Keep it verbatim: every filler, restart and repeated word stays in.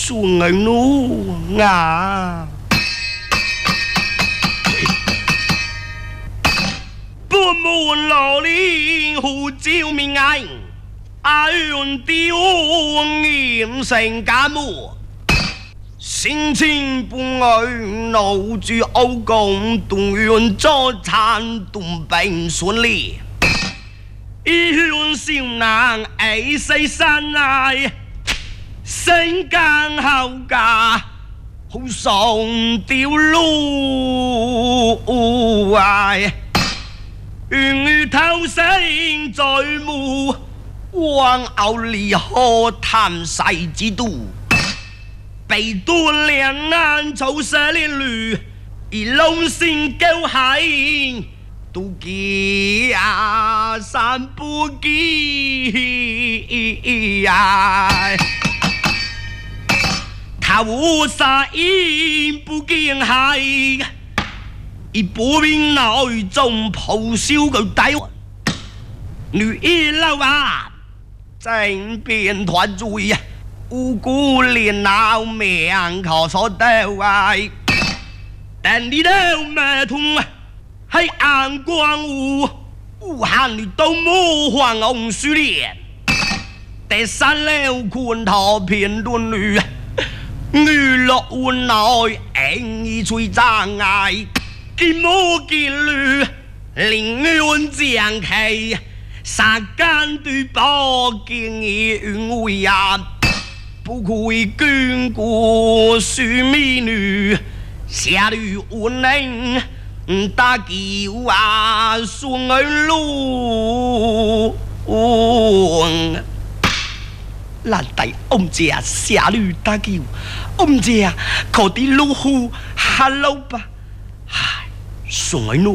孙儿奴啊！本门老林呼救命哀，阿元丢严成家母，心情不安，怒住欧公，动员作战，动兵顺利。一员少男爱世山爱，身干好家，好上吊路爱。愿偷生在目，往后离合谈世之都。北端两岸走十连旅，以龙兴高海。都记啊，三不记呀，他无杀因不见害，以步兵内中咆哮个大王，女一老啊，正变团罪啊，无辜连闹命可所得爱，但你都没痛啊。喺眼光湖，武汉你都冇黄红书脸，第三了昆头片段女，娱乐湾内演艺最障碍，见冇见女，宁愿将其杀干对宝剑也云为啊，不愧眷顾书美女，下女温宁。大叫啊，孙儿路，咱大翁姐下女大叫，翁姐可啲路虎 ，hello 吧，唉，孙儿路。